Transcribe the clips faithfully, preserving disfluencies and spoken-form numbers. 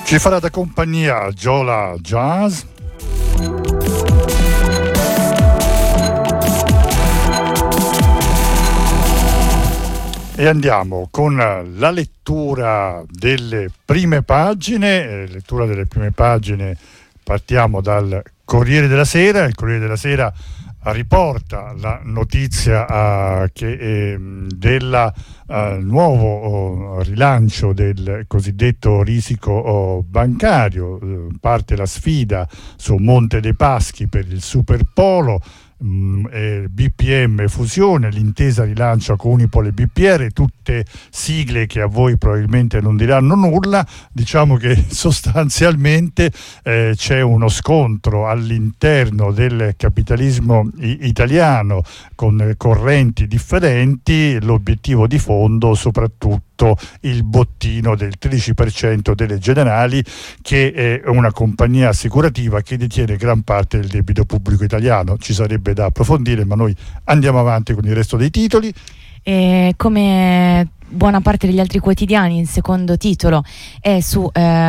Ci farà da compagnia Giola Jazz. E andiamo con la lettura delle prime pagine, eh, lettura delle prime pagine, partiamo dal Corriere della Sera. Il Corriere della Sera riporta la notizia uh, che eh, del uh, nuovo uh, rilancio del cosiddetto risico uh, bancario. Uh, parte la sfida su Monte dei Paschi per il Superpolo. Mm, eh, B P M fusione, l'intesa rilancio con Unipol e B P R, tutte sigle che a voi probabilmente non diranno nulla. Diciamo che sostanzialmente eh, c'è uno scontro all'interno del capitalismo i- italiano con correnti differenti, l'obiettivo di fondo soprattutto il bottino del tredici per cento delle Generali, che è una compagnia assicurativa che detiene gran parte del debito pubblico italiano. Ci sarebbe da approfondire, ma noi andiamo avanti con il resto dei titoli. E come buona parte degli altri quotidiani, il secondo titolo è su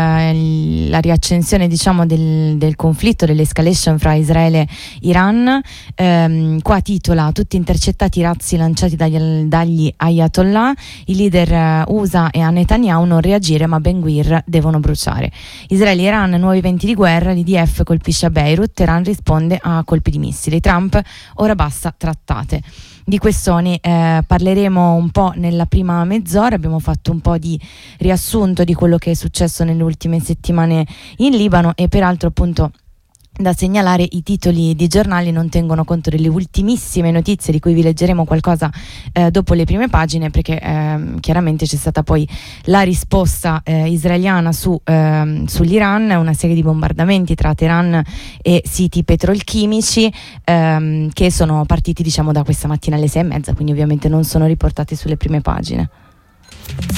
eh, la riaccensione, diciamo, del, del conflitto, dell'escalation fra Israele e Iran. Ehm, qua titola: tutti intercettati i razzi lanciati dagli, dagli Ayatollah, i leader eh, U S A e a Netanyahu non reagire ma Ben Gvir devono bruciare. Israele e Iran, nuovi venti di guerra, l'I D F colpisce a Beirut, Teheran risponde a colpi di missili, Trump ora basta trattate. Di questioni eh, parleremo un po' nella prima mezz'ora. Abbiamo fatto un po' di riassunto di quello che è successo nelle ultime settimane in Libano, e peraltro, appunto, da segnalare, i titoli di giornali non tengono conto delle ultimissime notizie, di cui vi leggeremo qualcosa eh, dopo le prime pagine, perché eh, chiaramente c'è stata poi la risposta eh, israeliana su, eh, sull'Iran, una serie di bombardamenti tra Teheran e siti petrolchimici ehm, che sono partiti, diciamo, da questa mattina alle sei e mezza, quindi ovviamente non sono riportati sulle prime pagine.